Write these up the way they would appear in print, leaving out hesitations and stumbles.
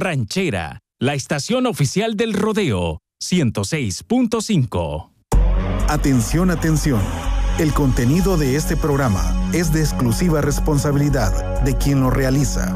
Ranchera, la estación oficial del rodeo, 106.5. Atención, atención. El contenido de este programa es de exclusiva responsabilidad de quien lo realiza.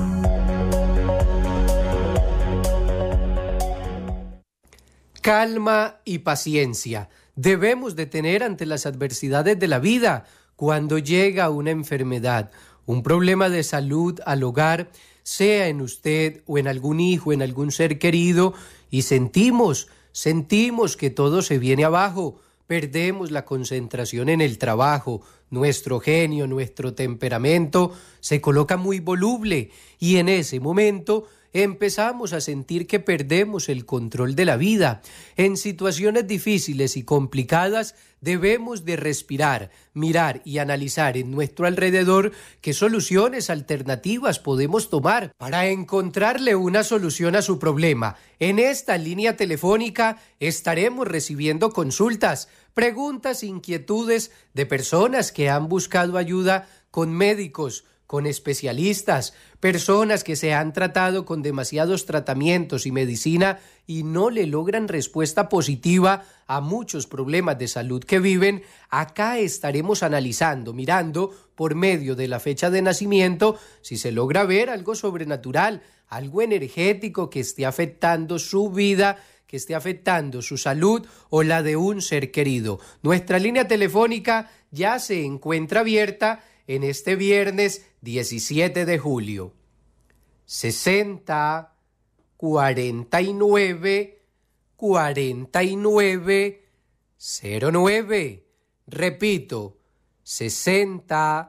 Calma y paciencia debemos de tener ante las adversidades de la vida cuando llega una enfermedad, un problema de salud al hogar, sea en usted o en algún hijo, en algún ser querido, y sentimos que todo se viene abajo, perdemos la concentración en el trabajo, nuestro genio, nuestro temperamento se coloca muy voluble y en ese momento empezamos a sentir que perdemos el control de la vida. En situaciones difíciles y complicadas debemos de respirar, mirar y analizar en nuestro alrededor qué soluciones alternativas podemos tomar para encontrarle una solución a su problema. En esta línea telefónica estaremos recibiendo consultas, preguntas, inquietudes de personas que han buscado ayuda con médicos, con especialistas, personas que se han tratado con demasiados tratamientos y medicina y no le logran respuesta positiva a muchos problemas de salud que viven. Acá estaremos analizando, mirando por medio de la fecha de nacimiento si se logra ver algo sobrenatural, algo energético que esté afectando su vida, que esté afectando su salud o la de un ser querido. Nuestra línea telefónica ya se encuentra abierta en este viernes 17 de julio. 60 49 49 09. Repito, 60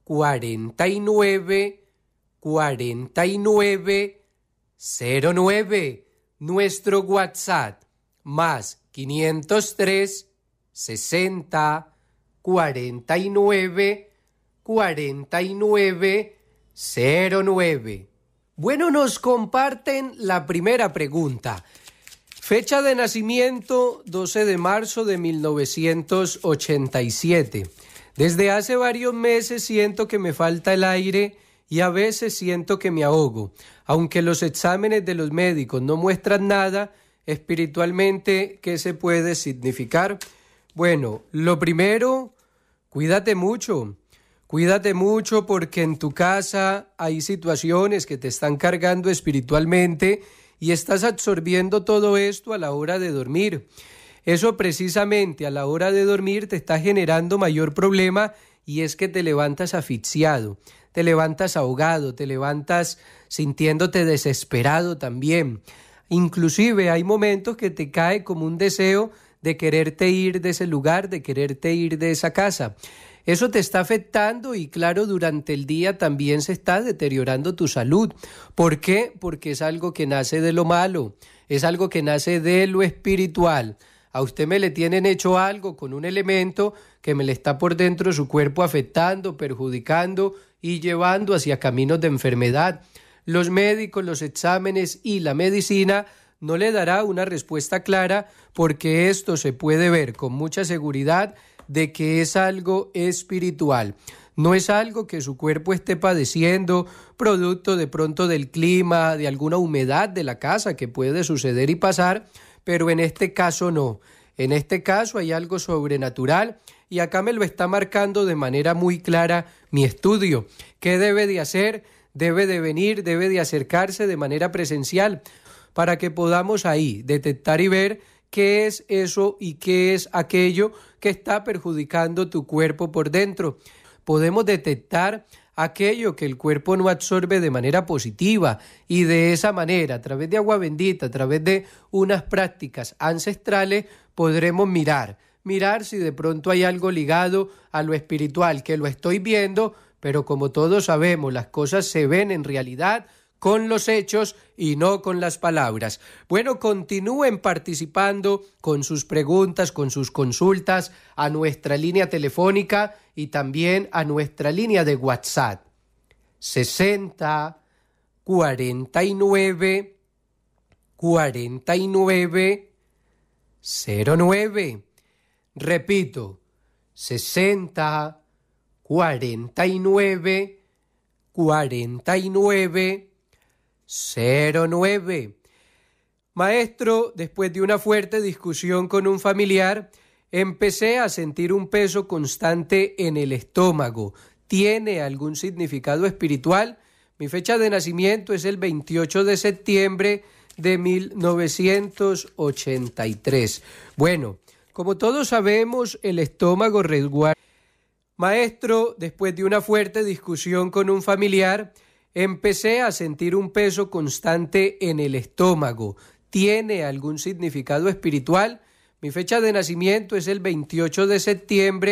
49 49 09. Nuestro WhatsApp más 503 60 49 49 09. Bueno, nos comparten la primera pregunta. Fecha de nacimiento 12 de marzo de 1987. Desde hace varios meses siento que me falta el aire y a veces siento que me ahogo. Aunque los exámenes de los médicos no muestran nada, espiritualmente, ¿qué se puede significar? Bueno, lo primero, cuídate mucho. Cuídate mucho porque en tu casa hay situaciones que te están cargando espiritualmente y estás absorbiendo todo esto a la hora de dormir. Eso precisamente a la hora de dormir te está generando mayor problema y es que te levantas asfixiado, te levantas ahogado, te levantas sintiéndote desesperado también. Inclusive hay momentos que te cae como un deseo de quererte ir de ese lugar, de quererte ir de esa casa. Eso te está afectando y claro, durante el día también se está deteriorando tu salud. ¿Por qué? Porque es algo que nace de lo malo, es algo que nace de lo espiritual. A usted me le tienen hecho algo con un elemento que me le está por dentro de su cuerpo afectando, perjudicando y llevando hacia caminos de enfermedad. Los médicos, los exámenes y la medicina no le dará una respuesta clara porque esto se puede ver con mucha seguridad de que es algo espiritual. No es algo que su cuerpo esté padeciendo, producto de pronto del clima, de alguna humedad de la casa que puede suceder y pasar, pero en este caso no. En este caso hay algo sobrenatural y acá me lo está marcando de manera muy clara mi estudio. ¿Qué debe de hacer? Debe de venir, debe de acercarse de manera presencial para que podamos ahí detectar y ver qué es eso y qué es aquello que está perjudicando tu cuerpo por dentro. Podemos detectar aquello que el cuerpo no absorbe de manera positiva y de esa manera, a través de agua bendita, a través de unas prácticas ancestrales, podremos mirar si de pronto hay algo ligado a lo espiritual, que lo estoy viendo, pero como todos sabemos, las cosas se ven en realidad con los hechos y no con las palabras. Bueno, continúen participando con sus preguntas, con sus consultas a nuestra línea telefónica y también a nuestra línea de WhatsApp. 60 49 49 09. Repito, 60 49 49 09. Maestro, después de una fuerte discusión con un familiar, empecé a sentir un peso constante en el estómago. ¿Tiene algún significado espiritual? Mi fecha de nacimiento es el 28 de septiembre de 1983. Bueno, como todos sabemos, el estómago resguarda. Maestro, después de una fuerte discusión con un familiar, empecé a sentir un peso constante en el estómago. ¿Tiene algún significado espiritual? Mi fecha de nacimiento es el 28 de septiembre